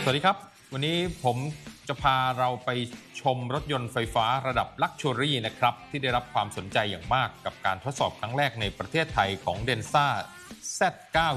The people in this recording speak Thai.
วัสดีครับวันนี้ผมจะพาเราไปชมรถยนต์ไฟฟ้าระดับลักชัวรี่นะครับที่ได้รับความสนใจอย่างมากกับการทดสอบครั้งแรกในประเทศไทยของ Denza Z9